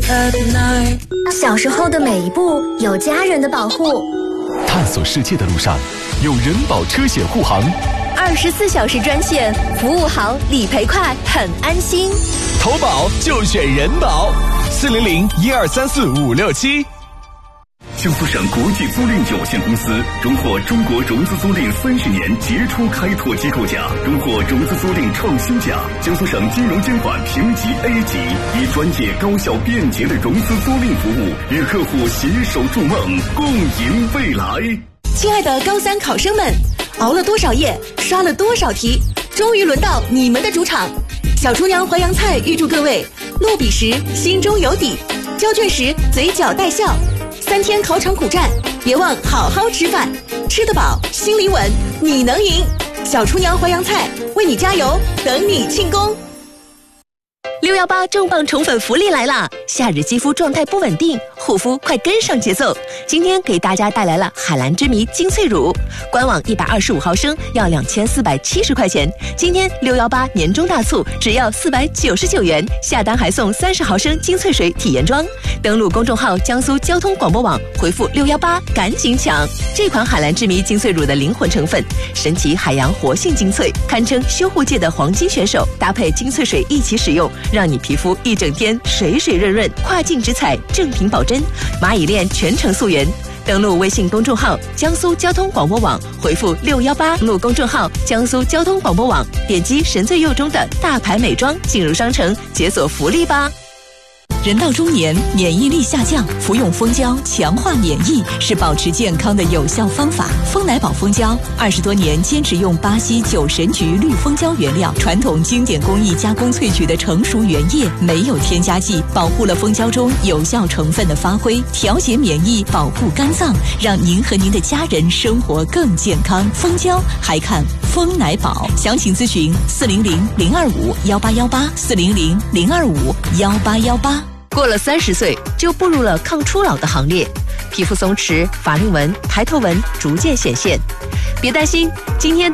小时候的每一步有家人的保护， 探索世界的路上有人保车险护航 ，24小时专线，服务好，理赔快，很安心。 投保就选人保，400-1234-567。 江苏省国际租赁有限公司荣获中国融资租赁30年杰出开拓机构奖，荣获融资租赁创新奖。江苏省金融监管评级 A 级，以专业、高效、便捷的融资租赁服务，与客户携手筑梦，共赢未来。 亲爱的高三考生们，熬了多少夜，刷了多少题，终于轮到你们的主场。小厨娘淮扬菜预祝各位落笔时心中有底，交卷时嘴角带笑。3天考场苦战，别忘好好吃饭，吃得饱，心里稳，你能赢。小厨娘淮扬菜为你加油，等你庆功。 618重磅宠粉福利来啦！夏日肌肤状态不稳定，护肤快跟上节奏。今天给大家带来了海蓝之谜精粹乳，官网125毫升要2470块钱，今天618年终大促只要499元，下单还送30毫升精粹水体验装。登录公众号江苏交通广播网，回复618赶紧抢！这款海蓝之谜精粹乳的灵魂成分，神奇海洋活性精粹，堪称修护界的黄金选手，搭配精粹水一起使用，让你皮肤一整天水水润润，跨境直采，正品保真，蚂蚁链全程溯源。登录微信公众号江苏交通广播网，回复618，登录公众号江苏交通广播网，点击神最右中的大牌美妆，进入商城解锁福利吧。 人到中年，免疫力下降，服用蜂胶强化免疫是保持健康的有效方法。蜂奶宝蜂胶20多年坚持用巴西9神菊绿蜂胶原料，传统经典工艺加工萃取的成熟原液，没有添加剂，保护了蜂胶中有效成分的发挥，调节免疫，保护肝脏，让您和您的家人生活更健康。蜂胶还看蜂奶宝，详情咨询400-025-1818，400-025-1818。 过了30岁，就步入了抗初老的行列，皮肤松弛、法令纹、抬头纹逐渐显现。别担心，今天